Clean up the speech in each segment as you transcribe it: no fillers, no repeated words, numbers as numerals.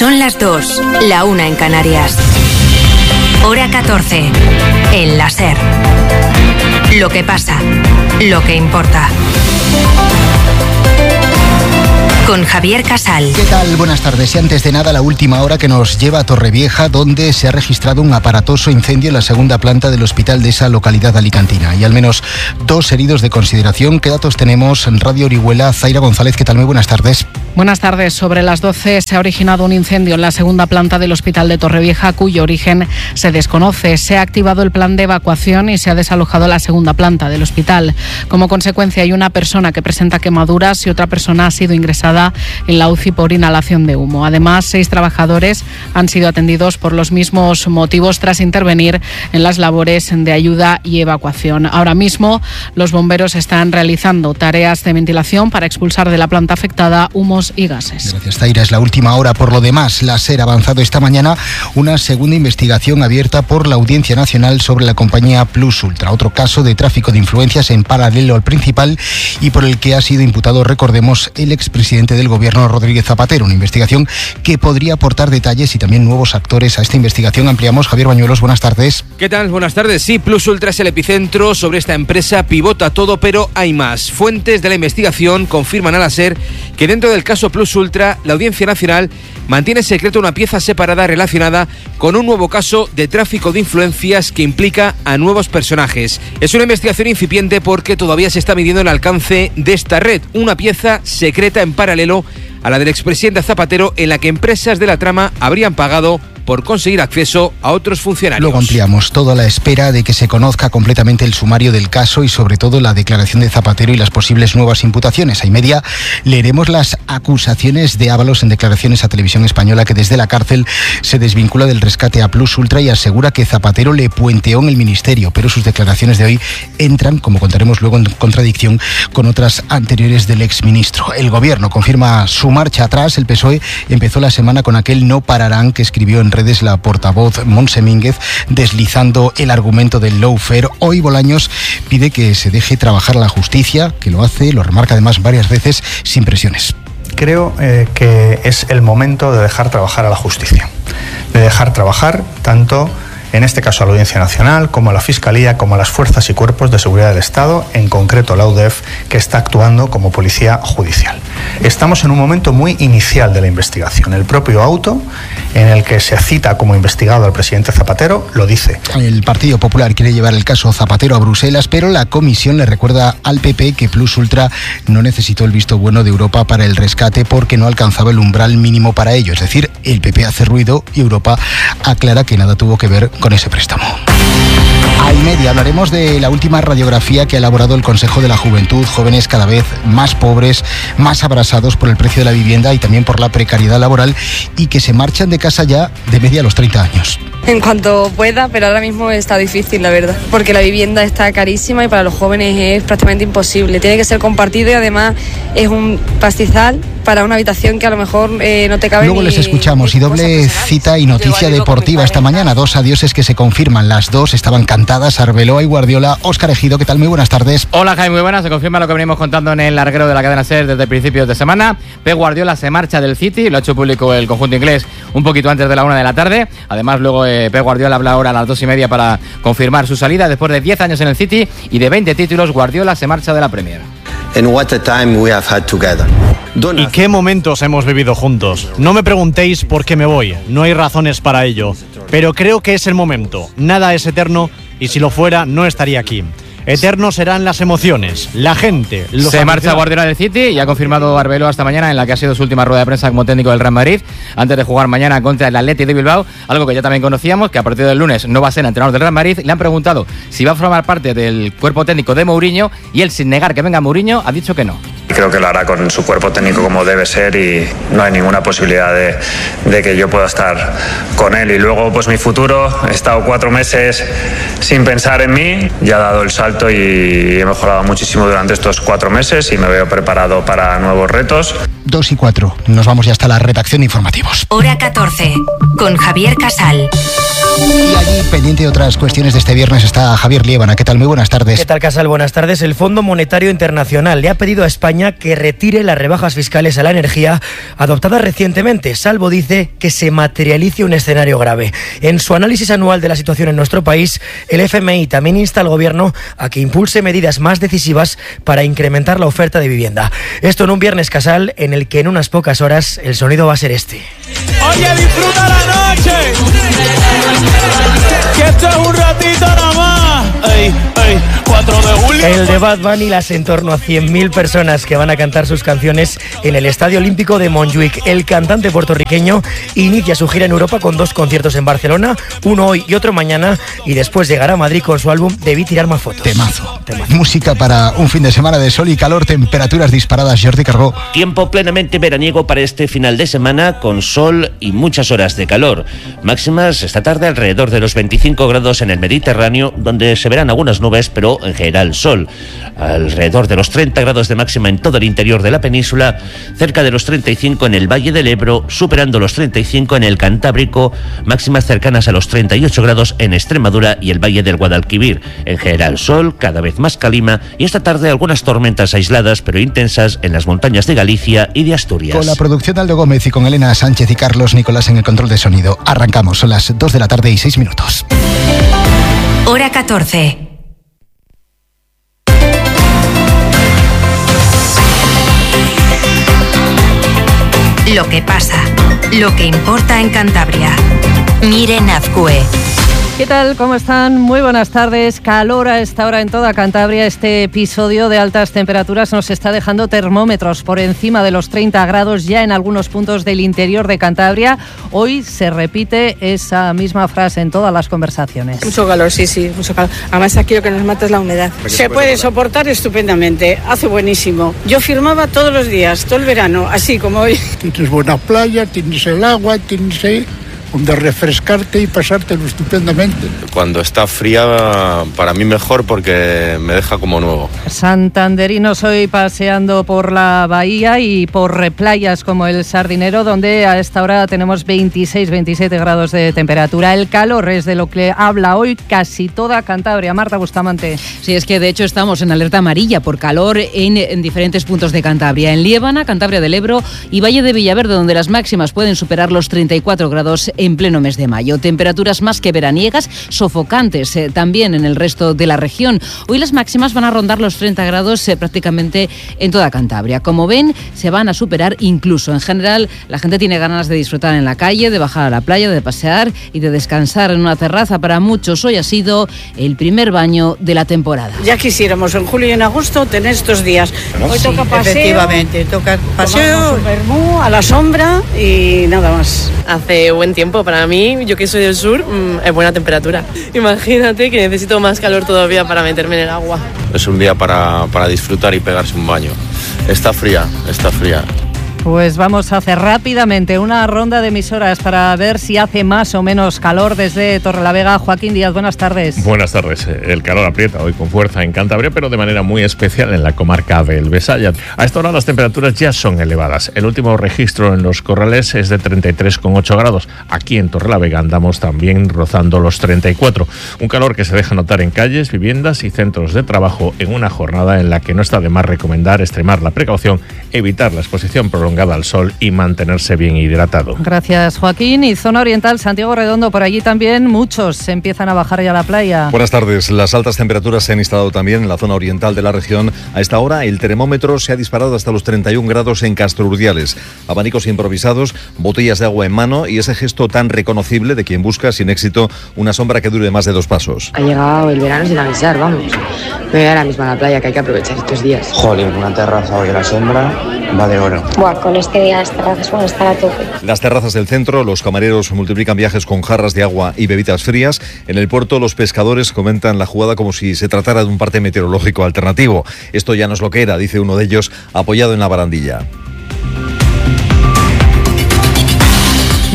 Son las 2, la 1 en Canarias. Hora 14, en la SER. Lo que pasa, lo que importa. Con Javier Casal. ¿Qué tal? Buenas tardes. Y antes de nada, la última hora que nos lleva a Torrevieja, donde se ha registrado un aparatoso incendio en la segunda planta del hospital de esa localidad alicantina. Y al menos 2 heridos de consideración. ¿Qué datos tenemos en Radio Orihuela? Zaira González, ¿qué tal? Muy buenas tardes. Buenas tardes. Sobre las 12 se ha originado un incendio en la segunda planta del hospital de Torrevieja, cuyo origen se desconoce. Se ha activado el plan de evacuación y se ha desalojado la segunda planta del hospital. Como consecuencia, hay una persona que presenta quemaduras y otra persona ha sido ingresada en la UCI por inhalación de humo. Además, 6 trabajadores han sido atendidos por los mismos motivos tras intervenir en las labores de ayuda y evacuación. Ahora mismo, los bomberos están realizando tareas de ventilación para expulsar de la planta afectada humos y gases. Gracias, Zaira. Es la última hora. Por lo demás, la SER ha avanzado esta mañana una segunda investigación abierta por la Audiencia Nacional sobre la compañía Plus Ultra. Otro caso de tráfico de influencias en paralelo al principal y por el que ha sido imputado, recordemos, el expresidente del Gobierno, Rodríguez Zapatero. Una investigación que podría aportar detalles y también nuevos actores a esta investigación. Ampliamos. Javier Bañuelos, buenas tardes. ¿Qué tal? Buenas tardes. Sí, Plus Ultra es el epicentro. Sobre esta empresa pivota todo, pero hay más. Fuentes de la investigación confirman a la SER que dentro del caso Plus Ultra, la Audiencia Nacional mantiene secreto una pieza separada relacionada con un nuevo caso de tráfico de influencias que implica a nuevos personajes. Es una investigación incipiente porque todavía se está midiendo el alcance de esta red, una pieza secreta en paralelo a la del expresidente Zapatero, en la que empresas de la trama habrían pagado por conseguir acceso a otros funcionarios. Luego ampliamos, todo a la espera de que se conozca completamente el sumario del caso y sobre todo la declaración de Zapatero y las posibles nuevas imputaciones. A y media leeremos las acusaciones de Ábalos en declaraciones a Televisión Española, que desde la cárcel se desvincula del rescate a Plus Ultra y asegura que Zapatero le puenteó en el ministerio, pero sus declaraciones de hoy entran, como contaremos luego, en contradicción con otras anteriores del exministro. El Gobierno confirma su marcha atrás. El PSOE empezó la semana con aquel no pararán que escribió en redes la portavoz Montse Mínguez, deslizando el argumento del lawfare. Hoy Bolaños pide que se deje trabajar a la justicia, que lo hace, lo remarca además varias veces, sin presiones. Creo que es el momento de dejar trabajar a la justicia, de dejar trabajar tanto en este caso a la Audiencia Nacional, como a la Fiscalía, como a las fuerzas y cuerpos de seguridad del Estado, en concreto la UDEF, que está actuando como policía judicial. Estamos en un momento muy inicial de la investigación. El propio auto, en el que se cita como investigado al presidente Zapatero, lo dice. El Partido Popular quiere llevar el caso Zapatero a Bruselas, pero la Comisión le recuerda al PP que Plus Ultra no necesitó el visto bueno de Europa para el rescate porque no alcanzaba el umbral mínimo para ello. Es decir, el PP hace ruido y Europa aclara que nada tuvo que ver con ese préstamo. A y media hablaremos de la última radiografía que ha elaborado el Consejo de la Juventud. Jóvenes cada vez más pobres, más abrasados por el precio de la vivienda y también por la precariedad laboral, y que se marchan de casa ya de media a los 30 años. En cuanto pueda, pero ahora mismo está difícil, la verdad, porque la vivienda está carísima y para los jóvenes es prácticamente imposible. Tiene que ser compartido y además es un pastizal para una habitación que a lo mejor no te cabe. Luego les escuchamos. Y doble cita y noticia deportiva esta mañana. 2 adioses que se confirman. Las 2 estaban cantadas. Arbeloa y Guardiola. Óscar Ejido, ¿qué tal? Muy buenas tardes. Hola, Jaime, muy buenas. Se confirma lo que venimos contando en el larguero de la cadena SER desde principios de semana. Pep Guardiola se marcha del City. Lo ha hecho público el conjunto inglés un poquito antes de la 1 de la tarde. Además, luego Pep Guardiola habla ahora a las 2:30 para confirmar su salida. Después de 10 años en el City y de 20 títulos, Guardiola se marcha de la Premier. And what a time we have had together. ¿Y qué momentos hemos vivido juntos? No me preguntéis por qué me voy, no hay razones para ello, pero creo que es el momento. Nada es eterno y si lo fuera no estaría aquí. Eternos serán las emociones, la gente, los Se marcha Guardiola del City y ha confirmado Arbeloa esta mañana, en la que ha sido su última rueda de prensa como técnico del Real Madrid, antes de jugar mañana contra el Athletic de Bilbao, algo que ya también conocíamos, que a partir del lunes no va a ser entrenador del Real Madrid. Le han preguntado si va a formar parte del cuerpo técnico de Mourinho y él, sin negar que venga Mourinho, ha dicho que no. Creo que lo hará con su cuerpo técnico como debe ser y no hay ninguna posibilidad de que yo pueda estar con él. Y luego, pues mi futuro, he estado 4 meses sin pensar en mí, ya he dado el salto y he mejorado muchísimo durante estos 4 meses y me veo preparado para nuevos retos. 2:04. Nos vamos ya hasta la redacción de informativos. Hora 14, con Javier Casal. Y allí, pendiente de otras cuestiones de este viernes, está Javier Liébana. ¿Qué tal? Muy buenas tardes. ¿Qué tal, Casal? Buenas tardes. El Fondo Monetario Internacional le ha pedido a España que retire las rebajas fiscales a la energía adoptadas recientemente, salvo, dice, que se materialice un escenario grave. En su análisis anual de la situación en nuestro país, el FMI también insta al Gobierno a que impulse medidas más decisivas para incrementar la oferta de vivienda. Esto en un viernes, Casal, en el que en unas pocas horas el sonido va a ser este. Oye, disfruta la noche, que esto es un ratito nada más. Ey, 4 de julio. El de Bad Bunny, las en torno a 100.000 personas que van a cantar sus canciones en el Estadio Olímpico de Montjuic. El cantante puertorriqueño inicia su gira en Europa con 2 conciertos en Barcelona, uno hoy y otro mañana, y después llegará a Madrid con su álbum Debí tirar más fotos. Temazo. Música para un fin de semana de sol y calor, temperaturas disparadas. Jordi Cargó. Tiempo plenamente veraniego para este final de semana, con sol y muchas horas de calor. Máximas esta tarde alrededor de los 25 grados en el Mediterráneo, donde se verán algunas nubes, pero en general sol. Alrededor de los 30 grados de máxima en todo el interior de la península, cerca de los 35 en el Valle del Ebro, superando los 35 en el Cantábrico, máximas cercanas a los 38 grados en Extremadura y el Valle del Guadalquivir. En general sol, cada vez más calima, y esta tarde algunas tormentas aisladas pero intensas en las montañas de Galicia y de Asturias. Con la producción de Aldo Gómez y con Elena Sánchez y Carlos Nicolás en el control de sonido. Arrancamos, son las 2 de la tarde y 6 minutos. Hora 14. Lo que pasa, lo que importa en Cantabria. Miren Azcue. ¿Qué tal? ¿Cómo están? Muy buenas tardes. Calor a esta hora en toda Cantabria. Este episodio de altas temperaturas nos está dejando termómetros por encima de los 30 grados ya en algunos puntos del interior de Cantabria. Hoy se repite esa misma frase en todas las conversaciones. Mucho calor, sí, mucho calor. Además aquí lo que nos mata es la humedad. Se puede soportar estupendamente, hace buenísimo. Yo firmaba todos los días, todo el verano, así como hoy. Tienes buena playa, tienes el agua, tienes donde refrescarte y pasártelo estupendamente. Cuando está fría, para mí mejor porque me deja como nuevo. Santanderinos hoy paseando por la bahía y por playas como el Sardinero, donde a esta hora tenemos 26-27 grados de temperatura. El calor es de lo que habla hoy casi toda Cantabria. Marta Bustamante. Sí, es que de hecho estamos en alerta amarilla por calor en diferentes puntos de Cantabria. En Liébana, Cantabria del Ebro y Valle de Villaverde, donde las máximas pueden superar los 34 grados en pleno mes de mayo. Temperaturas más que veraniegas, sofocantes también en el resto de la región. Hoy las máximas van a rondar los 30 grados prácticamente en toda Cantabria. Como ven, se van a superar incluso. En general, la gente tiene ganas de disfrutar en la calle, de bajar a la playa, de pasear y de descansar en una terraza. Para muchos hoy ha sido el primer baño de la temporada. Ya quisiéramos en julio y en agosto tener estos días. Hoy sí, toca paseo. Efectivamente, toca paseo. Un vermú a la sombra y nada más. Hace buen tiempo para mí, yo que soy del sur, es buena temperatura. Imagínate que necesito más calor todavía para meterme en el agua. Es un día para disfrutar y pegarse un baño. Está fría. Pues vamos a hacer rápidamente una ronda de emisoras para ver si hace más o menos calor desde Torrelavega. Joaquín Díaz, buenas tardes. Buenas tardes. El calor aprieta hoy con fuerza en Cantabria, pero de manera muy especial en la comarca del Besaya. A esta hora las temperaturas ya son elevadas. El último registro en Los Corrales es de 33,8 grados. Aquí en Torrelavega andamos también rozando los 34. Un calor que se deja notar en calles, viviendas y centros de trabajo en una jornada en la que no está de más recomendar extremar la precaución, evitar la exposición prolongada al sol y mantenerse bien hidratado. Gracias, Joaquín. Y zona oriental, Santiago Redondo, por allí también muchos se empiezan a bajar ya a la playa. Buenas tardes. Las altas temperaturas se han instalado también en la zona oriental de la región. A esta hora el termómetro se ha disparado hasta los 31 grados en Castrurdiales. Abanicos improvisados, botellas de agua en mano y ese gesto tan reconocible de quien busca sin éxito una sombra que dure más de 2 pasos. Ha llegado el verano sin avisar, vamos. Me voy ahora mismo a la playa, que hay que aprovechar estos días. Jolín, una terraza hoy a la sombra va de oro. Buah, con este día las terrazas van a estar a tope. Las terrazas del centro, los camareros multiplican viajes con jarras de agua y bebidas frías. En el puerto, los pescadores comentan la jugada como si se tratara de un parte meteorológico alternativo. Esto ya no es lo que era, dice uno de ellos, apoyado en la barandilla.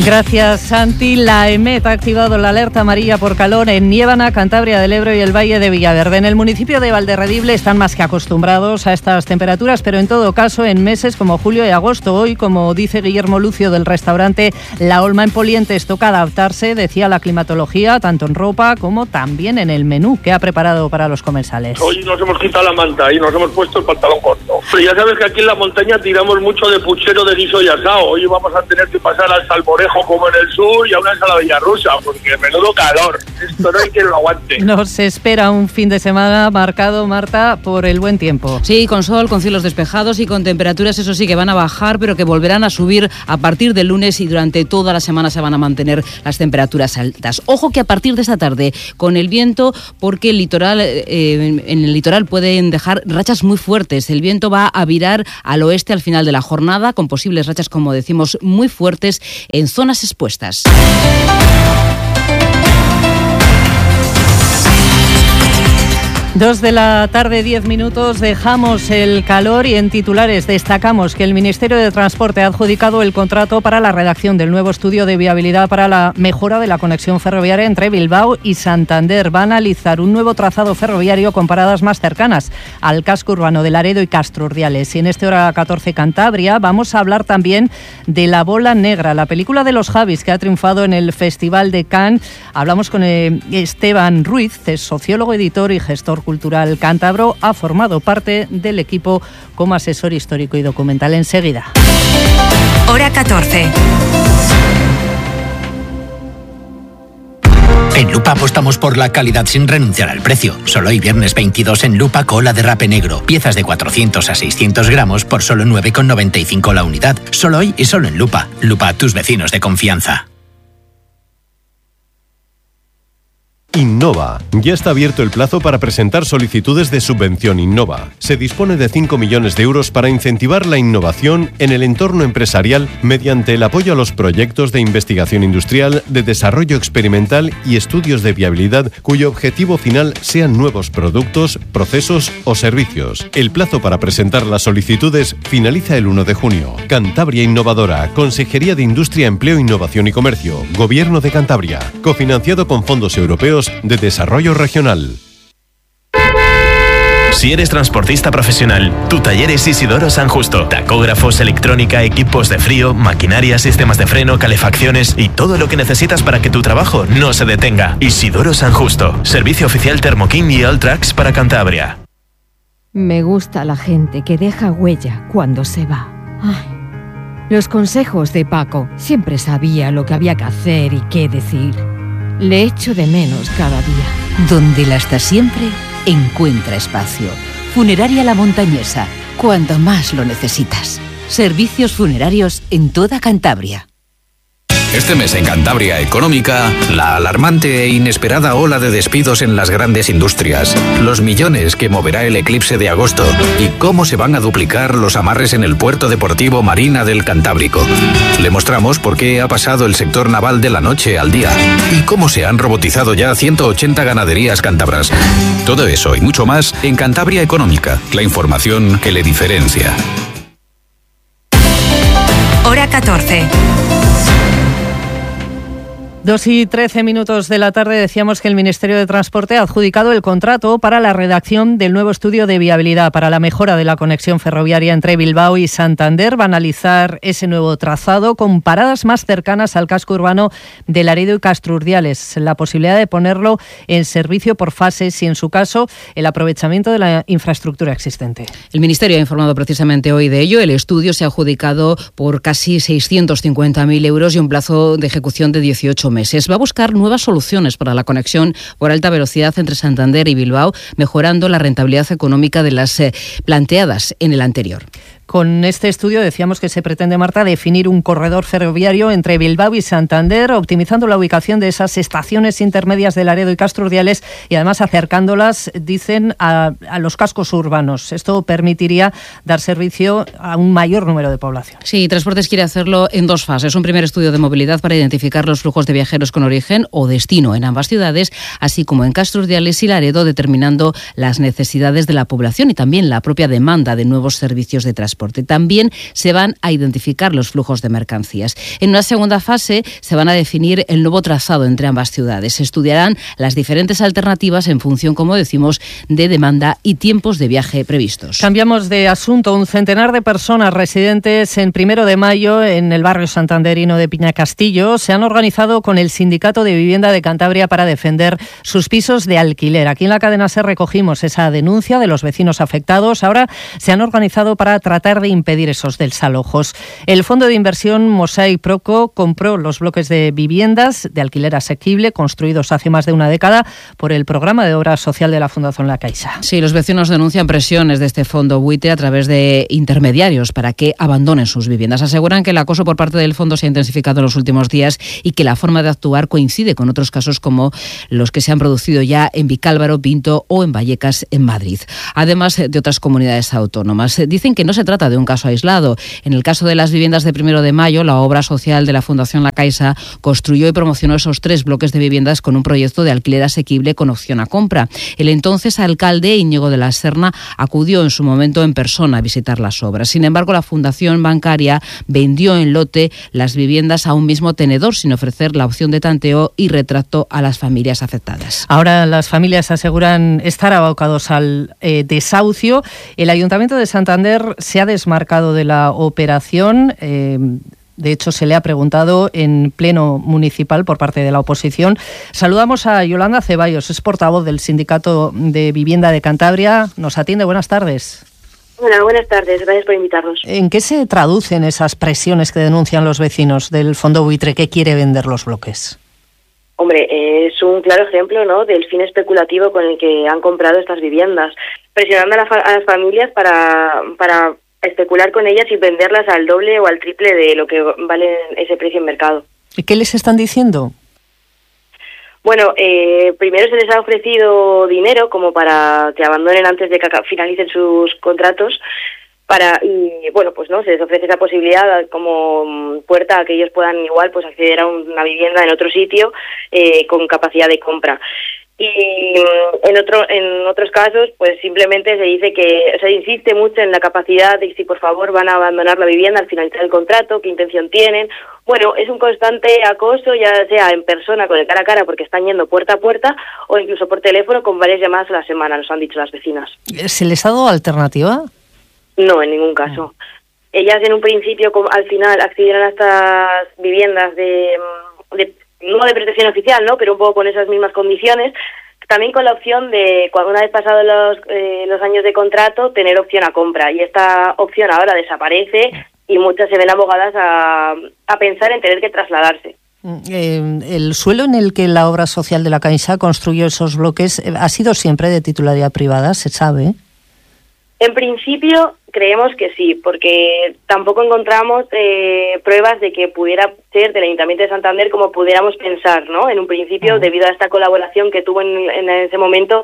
Gracias, Santi. La EMET ha activado la alerta amarilla por calor en Liébana, Cantabria del Ebro y el Valle de Villaverde. En el municipio de Valderredible están más que acostumbrados a estas temperaturas, pero en todo caso en meses como julio y agosto. Hoy, como dice Guillermo Lucio del restaurante La Olma en Polientes, toca adaptarse, decía la climatología, tanto en ropa como también en el menú que ha preparado para los comensales. Hoy nos hemos quitado la manta y nos hemos puesto el pantalón corto. Pero ya sabes que aquí en la montaña tiramos mucho de puchero, de guiso y asado. Hoy vamos a tener que pasar al salmorejo como en el sur y a una ensaladilla rusa, porque menudo calor. Esto no hay quien lo aguante. Nos espera un fin de semana marcado, Marta, por el buen tiempo. Sí, con sol, con cielos despejados y con temperaturas, eso sí, que van a bajar, pero que volverán a subir a partir del lunes y durante toda la semana se van a mantener las temperaturas altas. Ojo que a partir de esta tarde, con el viento, porque el litoral, en el litoral pueden dejar rachas muy fuertes. El viento va a virar al oeste al final de la jornada, con posibles rachas, como decimos, muy fuertes en zonas expuestas. 2 de la tarde, 10 minutos, dejamos el calor y en titulares destacamos que el Ministerio de Transporte ha adjudicado el contrato para la redacción del nuevo estudio de viabilidad para la mejora de la conexión ferroviaria entre Bilbao y Santander. Va a analizar un nuevo trazado ferroviario con paradas más cercanas al casco urbano de Laredo y Castro Urdiales. Y en este Hora 14 Cantabria vamos a hablar también de La Bola Negra, la película de los Javis que ha triunfado en el Festival de Cannes. Hablamos con Esteban Ruiz, es sociólogo, editor y gestor cultural cántabro. Ha formado parte del equipo como asesor histórico y documental. Enseguida. Hora 14. En Lupa apostamos por la calidad sin renunciar al precio. Solo hoy viernes 22 en Lupa, cola de rape negro. Piezas de 400 a 600 gramos por solo 9,95 la unidad. Solo hoy y solo en Lupa. Lupa, tus vecinos de confianza. Innova. Ya está abierto el plazo para presentar solicitudes de subvención Innova. Se dispone de 5 millones de euros para incentivar la innovación en el entorno empresarial mediante el apoyo a los proyectos de investigación industrial, de desarrollo experimental y estudios de viabilidad cuyo objetivo final sean nuevos productos, procesos o servicios. El plazo para presentar las solicitudes finaliza el 1 de junio. Cantabria Innovadora, Consejería de Industria, Empleo, Innovación y Comercio, Gobierno de Cantabria, cofinanciado con fondos europeos de desarrollo regional. Si eres transportista profesional, tu taller es Isidoro San Justo. Tacógrafos, electrónica, equipos de frío, maquinaria, sistemas de freno, calefacciones y todo lo que necesitas para que tu trabajo no se detenga. Isidoro San Justo. Servicio oficial Thermoking y Alltrax para Cantabria. Me gusta la gente que deja huella cuando se va. Ay, los consejos de Paco. Siempre sabía lo que había que hacer y qué decir. Le echo de menos cada día. Donde la está siempre, encuentra espacio. Funeraria La Montañesa, cuando más lo necesitas. Servicios funerarios en toda Cantabria. Este mes en Cantabria Económica, la alarmante e inesperada ola de despidos en las grandes industrias, los millones que moverá el eclipse de agosto y cómo se van a duplicar los amarres en el puerto deportivo Marina del Cantábrico. Le mostramos por qué ha pasado el sector naval de la noche al día y cómo se han robotizado ya 180 ganaderías cántabras. Todo eso y mucho más en Cantabria Económica, la información que le diferencia. Hora 14. 2 y 13 minutos de la tarde decíamos que el Ministerio de Transporte ha adjudicado el contrato para la redacción del nuevo estudio de viabilidad para la mejora de la conexión ferroviaria entre Bilbao y Santander. Va a analizar ese nuevo trazado con paradas más cercanas al casco urbano de Laredo y Castro Urdiales. La posibilidad de ponerlo en servicio por fases y, en su caso, el aprovechamiento de la infraestructura existente. El Ministerio ha informado precisamente hoy de ello. El estudio se ha adjudicado por casi 650.000 euros y un plazo de ejecución de 18 meses. Va a buscar nuevas soluciones para la conexión por alta velocidad entre Santander y Bilbao, mejorando la rentabilidad económica de las planteadas en el anterior. Con este estudio decíamos que se pretende, Marta, definir un corredor ferroviario entre Bilbao y Santander, optimizando la ubicación de esas estaciones intermedias de Laredo y Castro Urdiales y además acercándolas, dicen, a los cascos urbanos. Esto permitiría dar servicio a un mayor número de población. Sí, Transportes quiere hacerlo en 2 fases. Un primer estudio de movilidad para identificar los flujos de viajeros con origen o destino en ambas ciudades, así como en Castro Urdiales y Laredo, determinando las necesidades de la población y también la propia demanda de nuevos servicios de transporte. transporte. También se van a identificar los flujos de mercancías. En una segunda fase se van a definir el nuevo trazado entre ambas ciudades. Se estudiarán las diferentes alternativas en función, como decimos, de demanda y tiempos de viaje previstos. Cambiamos de asunto. Un centenar de personas residentes en 1 de Mayo en el barrio santanderino de Piñacastillo se han organizado con el Sindicato de Vivienda de Cantabria para defender sus pisos de alquiler. Aquí en la cadena SER recogimos esa denuncia de los vecinos afectados. Ahora se han organizado para tratar de impedir esos desalojos. El fondo de inversión Mosaic Proco compró los bloques de viviendas de alquiler asequible construidos hace más de una década por el programa de obra social de la Fundación La Caixa. Sí, los vecinos denuncian presiones de este fondo buitre a través de intermediarios para que abandonen sus viviendas. Aseguran que el acoso por parte del fondo se ha intensificado en los últimos días y que la forma de actuar coincide con otros casos como los que se han producido ya en Vicálvaro, Pinto o en Vallecas, en Madrid. Además de otras comunidades autónomas. Dicen que no se trata de un caso aislado. En el caso de las viviendas de 1 de Mayo, la obra social de la Fundación La Caixa construyó y promocionó esos 3 bloques de viviendas con un proyecto de alquiler asequible con opción a compra. El entonces alcalde Íñigo de la Serna acudió en su momento en persona a visitar las obras. Sin embargo, la Fundación Bancaria vendió en lote las viviendas a un mismo tenedor sin ofrecer la opción de tanteo y retrato a las familias afectadas. Ahora las familias aseguran estar abocados al desahucio. El Ayuntamiento de Santander se ha desmarcado de la operación. De hecho, se le ha preguntado en pleno municipal por parte de la oposición. Saludamos a Yolanda Ceballos, es portavoz del Sindicato de Vivienda de Cantabria. Nos atiende. Buenas tardes. Hola, buenas tardes. Gracias por invitarnos. ¿En qué se traducen esas presiones que denuncian los vecinos del fondo buitre que quiere vender los bloques? Hombre, es un claro ejemplo, ¿no?, del fin especulativo con el que han comprado estas viviendas, presionando a las familias para especular con ellas y venderlas al doble o al triple de lo que vale ese precio en mercado. ¿Y qué les están diciendo? Bueno, primero se les ha ofrecido dinero como para que abandonen antes de que finalicen sus contratos, y bueno, pues no, se les ofrece esa posibilidad como puerta a que ellos puedan igual pues acceder a una vivienda en otro sitio con capacidad de compra. Y en otros casos pues simplemente se dice que se insiste mucho en la capacidad de si por favor van a abandonar la vivienda al finalizar el contrato, qué intención tienen. Bueno, es un constante acoso, ya sea en persona con el cara a cara porque están yendo puerta a puerta o incluso por teléfono con varias llamadas a la semana, nos han dicho las vecinas. ¿Se les ha dado alternativa? No, en ningún caso. Ellas en un principio al final accedieron a estas viviendas no de protección oficial, ¿no?, pero un poco con esas mismas condiciones, también con la opción de, cuando una vez pasados los años de contrato, tener opción a compra. Y esta opción ahora desaparece y muchas se ven abogadas a pensar en tener que trasladarse. El suelo en el que la obra social de La Caixa construyó esos bloques ha sido siempre de titularidad privada, ¿se sabe? En principio creemos que sí, porque tampoco encontramos pruebas de que pudiera ser del Ayuntamiento de Santander como pudiéramos pensar, ¿no? En un principio, debido a esta colaboración que tuvo en ese momento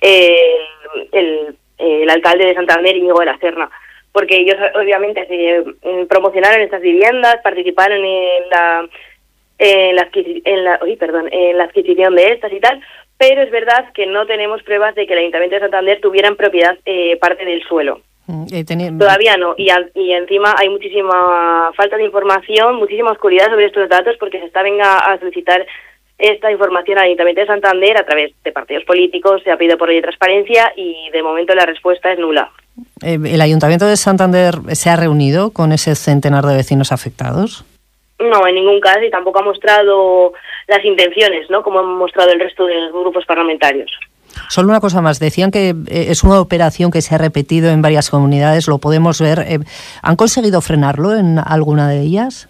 el alcalde de Santander, Íñigo de la Serna, porque ellos obviamente se promocionaron estas viviendas, participaron en la adquisición de estas y tal. Pero es verdad que no tenemos pruebas de que el Ayuntamiento de Santander tuviera en propiedad parte del suelo. Todavía no. Y encima hay muchísima falta de información, muchísima oscuridad sobre estos datos porque se está a solicitar esta información al Ayuntamiento de Santander a través de partidos políticos, se ha pedido por ley de transparencia y de momento la respuesta es nula. ¿El Ayuntamiento de Santander se ha reunido con ese centenar de vecinos afectados? No, en ningún caso, y tampoco ha mostrado las intenciones, ¿no?, como han mostrado el resto de los grupos parlamentarios. Solo una cosa más, decían que es una operación que se ha repetido en varias comunidades, lo podemos ver. ¿Han conseguido frenarlo en alguna de ellas?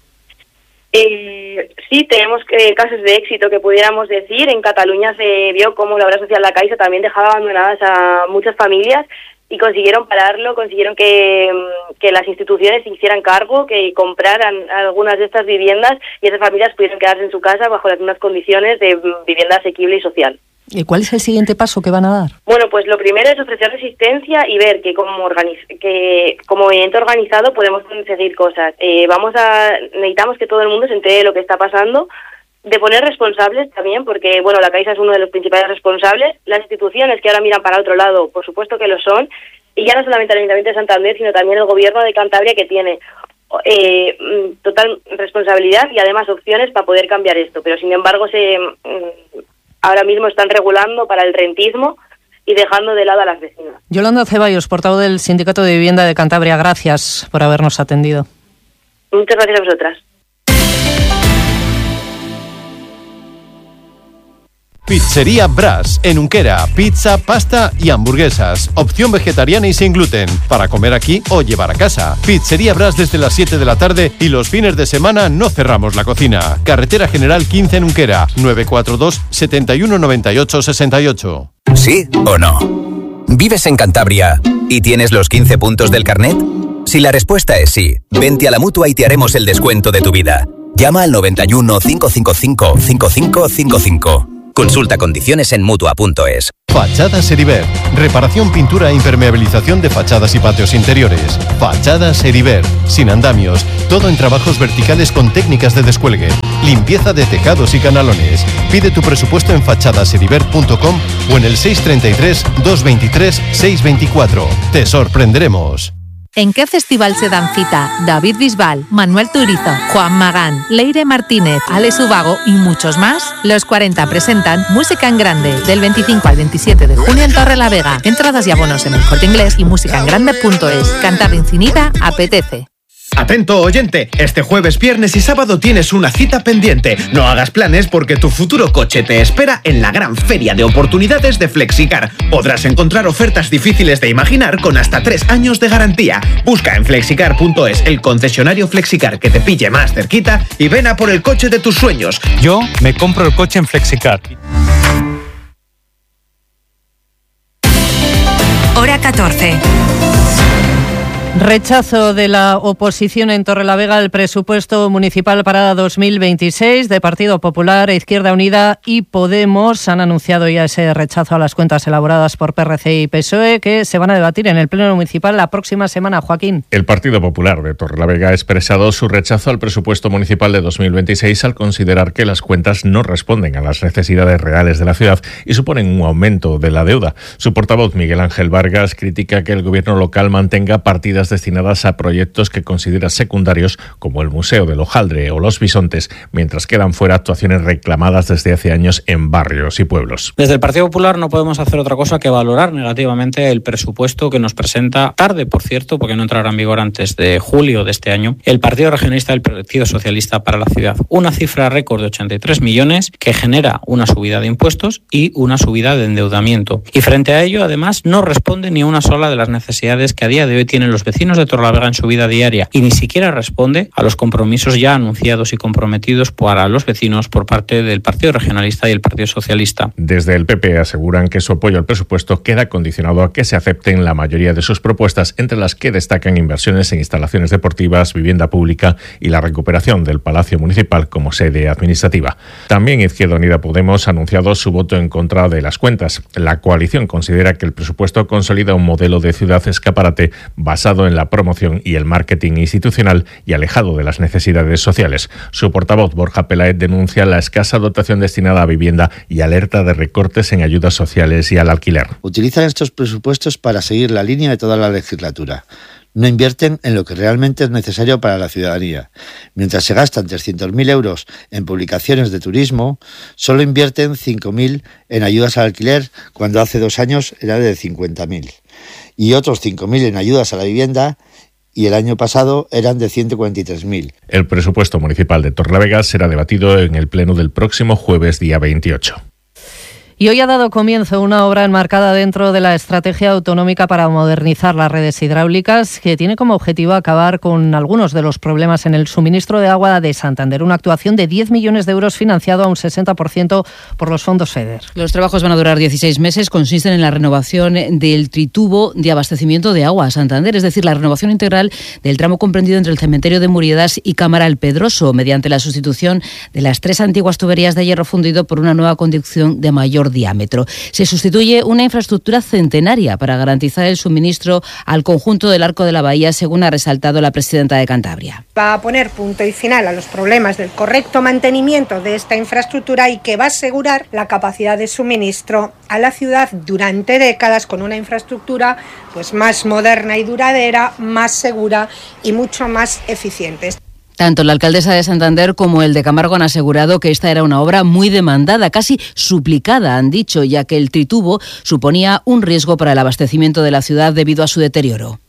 Sí, tenemos casos de éxito que pudiéramos decir. En Cataluña se vio cómo la obra social La Caixa también dejaba abandonadas a muchas familias y consiguieron pararlo, consiguieron que las instituciones se hicieran cargo, que compraran algunas de estas viviendas y esas familias pudieran quedarse en su casa bajo las mismas condiciones de vivienda asequible y social. ¿Y cuál es el siguiente paso que van a dar? Bueno, pues lo primero es ofrecer resistencia y ver que como movimiento organizado podemos conseguir cosas. Necesitamos que todo el mundo se entere de lo que está pasando, de poner responsables también, porque bueno, La Caixa es uno de los principales responsables. Las instituciones que ahora miran para otro lado, por supuesto que lo son, y ya no solamente el Ayuntamiento de Santander, sino también el Gobierno de Cantabria, que tiene total responsabilidad y además opciones para poder cambiar esto, pero sin embargo ahora mismo están regulando para el rentismo y dejando de lado a las vecinas. Yolanda Ceballos, portavoz del Sindicato de Vivienda de Cantabria, gracias por habernos atendido. Muchas gracias a vosotras. Pizzería Brás, en Unquera, pizza, pasta y hamburguesas. Opción vegetariana y sin gluten, para comer aquí o llevar a casa. Pizzería Brás desde las 7 de la tarde y los fines de semana no cerramos la cocina. Carretera General 15 en Unquera, 942 71 98 68. ¿Sí o no? ¿Vives en Cantabria y tienes los 15 puntos del carnet? Si la respuesta es sí, vente a la Mutua y te haremos el descuento de tu vida. Llama al 91 555 5555. Consulta condiciones en Mutua.es. Fachadas Eriver. Reparación, pintura e impermeabilización de fachadas y patios interiores. Fachadas Eriver. Sin andamios. Todo en trabajos verticales con técnicas de descuelgue. Limpieza de tejados y canalones. Pide tu presupuesto en fachadaseriver.com o en el 633 223 624. Te sorprenderemos. ¿En qué festival se dan cita David Bisbal, Manuel Turizo, Juan Magán, Leire Martínez, Alex Ubago y muchos más? Los 40 presentan Música en Grande del 25 al 27 de junio en Torrelavega. Entradas y abonos en El Corte Inglés y musicaengrande.es. Cantar infinita apetece. Atento oyente, este jueves, viernes y sábado tienes una cita pendiente. No hagas planes porque tu futuro coche te espera en la gran feria de oportunidades de Flexicar. Podrás encontrar ofertas difíciles de imaginar con hasta 3 años de garantía. Busca en flexicar.es el concesionario Flexicar que te pille más cerquita y ven a por el coche de tus sueños. Yo me compro el coche en Flexicar. Hora 14. Rechazo de la oposición en Torrelavega al presupuesto municipal para 2026 de Partido Popular, Izquierda Unida y Podemos. Han anunciado ya ese rechazo a las cuentas elaboradas por PRC y PSOE que se van a debatir en el Pleno Municipal la próxima semana. Joaquín. El Partido Popular de Torrelavega ha expresado su rechazo al presupuesto municipal de 2026 al considerar que las cuentas no responden a las necesidades reales de la ciudad y suponen un aumento de la deuda. Su portavoz, Miguel Ángel Vargas, critica que el gobierno local mantenga partidas destinadas a proyectos que considera secundarios como el Museo del Hojaldre o Los Bisontes, mientras quedan fuera actuaciones reclamadas desde hace años en barrios y pueblos. Desde el Partido Popular no podemos hacer otra cosa que valorar negativamente el presupuesto que nos presenta, tarde por cierto, porque no entrará en vigor antes de julio de este año, el Partido Regionalista y el Partido Socialista para la ciudad. Una cifra récord de 83 millones que genera una subida de impuestos y una subida de endeudamiento. Y frente a ello, además, no responde ni a una sola de las necesidades que a día de hoy tienen los vecinos de Torrelavega en su vida diaria y ni siquiera responde a los compromisos ya anunciados y comprometidos para los vecinos por parte del Partido Regionalista y el Partido Socialista. Desde el PP aseguran que su apoyo al presupuesto queda condicionado a que se acepten la mayoría de sus propuestas, entre las que destacan inversiones en instalaciones deportivas, vivienda pública y la recuperación del Palacio Municipal como sede administrativa. También Izquierda Unida Podemos ha anunciado su voto en contra de las cuentas. La coalición considera que el presupuesto consolida un modelo de ciudad escaparate basado en la promoción y el marketing institucional y alejado de las necesidades sociales. Su portavoz, Borja Peláez, denuncia la escasa dotación destinada a vivienda y alerta de recortes en ayudas sociales y al alquiler. Utilizan estos presupuestos para seguir la línea de toda la legislatura. No invierten en lo que realmente es necesario para la ciudadanía. Mientras se gastan 300.000 euros en publicaciones de turismo, solo invierten 5.000 en ayudas al alquiler, cuando hace 2 años era de 50.000. Y otros 5.000 en ayudas a la vivienda, y el año pasado eran de 143.000. El presupuesto municipal de Torrelavega será debatido en el pleno del próximo jueves, día 28. Y hoy ha dado comienzo una obra enmarcada dentro de la estrategia autonómica para modernizar las redes hidráulicas, que tiene como objetivo acabar con algunos de los problemas en el suministro de agua de Santander. Una actuación de 10 millones de euros financiado a un 60% por los fondos FEDER. Los trabajos van a durar 16 meses. Consisten en la renovación del tritubo de abastecimiento de agua a Santander, es decir, la renovación integral del tramo comprendido entre el cementerio de Muriedas y Cámara El Pedroso, mediante la sustitución de las 3 antiguas tuberías de hierro fundido por una nueva conducción de mayor por diámetro. Se sustituye una infraestructura centenaria para garantizar el suministro al conjunto del Arco de la Bahía, según ha resaltado la presidenta de Cantabria. Va a poner punto y final a los problemas del correcto mantenimiento de esta infraestructura y que va a asegurar la capacidad de suministro a la ciudad durante décadas con una infraestructura pues más moderna y duradera, más segura y mucho más eficiente. Tanto la alcaldesa de Santander como el de Camargo han asegurado que esta era una obra muy demandada, casi suplicada, han dicho, ya que el tritubo suponía un riesgo para el abastecimiento de la ciudad debido a su deterioro.